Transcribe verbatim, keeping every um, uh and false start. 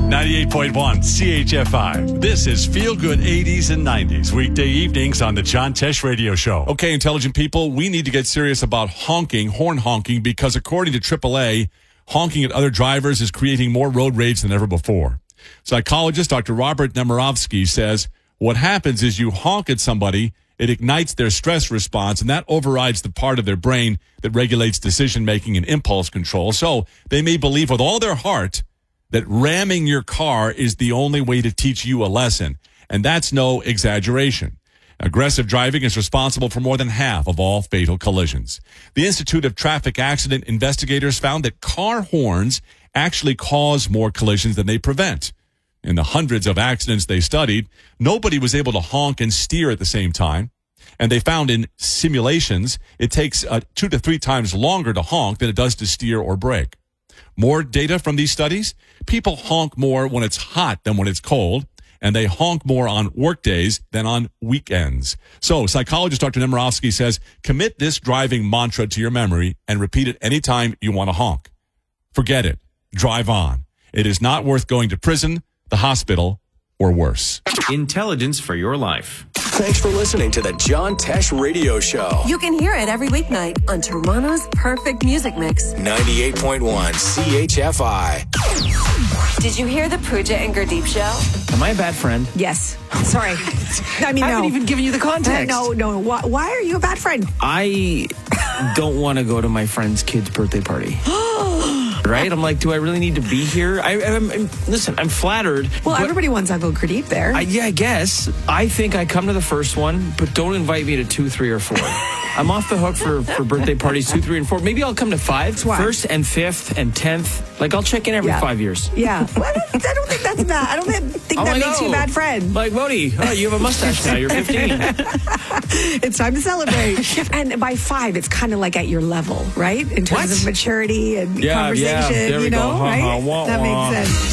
ninety-eight point one C H F I. This is Feel Good eighties and nineties, weekday evenings on the John Tesh Radio Show. Okay, intelligent people, we need to get serious about honking, horn honking, because according to triple A, honking at other drivers is creating more road rage than ever before. Psychologist Doctor Robert Nemirovsky says what happens is you honk at somebody, it ignites their stress response, and that overrides the part of their brain that regulates decision-making and impulse control. So they may believe with all their heart that ramming your car is the only way to teach you a lesson. And that's no exaggeration. Aggressive driving is responsible for more than half of all fatal collisions. The Institute of Traffic Accident Investigators found that car horns actually cause more collisions than they prevent. In the hundreds of accidents they studied, nobody was able to honk and steer at the same time. And they found in simulations, it takes uh, two to three times longer to honk than it does to steer or brake. More data from these studies? People honk more when it's hot than when it's cold, and they honk more on work days than on weekends. So psychologist Doctor Nemirovsky says, commit this driving mantra to your memory and repeat it anytime you want to honk. Forget it. Drive on. It is not worth going to prison, the hospital, or worse. Intelligence for your life. Thanks for listening to the John Tesh Radio Show. You can hear it every weeknight on Toronto's Perfect Music Mix. ninety-eight point one C H F I. Did you hear the Pooja and Gurdeep show? Am I a bad friend? Yes. Sorry. I mean, I no. haven't even given you the context. Uh, no, no. Why, why are you a bad friend? I don't want to go to my friend's kid's birthday party. Right? I'm like, do I really need to be here? I, I'm, I'm, listen, I'm flattered. Well, everybody wants Uncle Gurdeep there. I, yeah, I guess. I think I come to the first one, but don't invite me to two, three, or four. I'm off the hook for, for birthday parties two, three, and four. Maybe I'll come to five. Why? First and fifth and tenth. Like, I'll check in every Yeah. five years. Yeah. Well, I, don't, I don't think that's bad. I don't think Oh, that I makes know. you a bad friend. Like, Modi, oh, you have a mustache now. You're fifteen. It's time to celebrate. And by five, it's kind of like at your level, right? In terms What? of maturity and Yeah, yeah. conversation, There we you go. know, Ha, right? ha, wah, that wah. makes sense.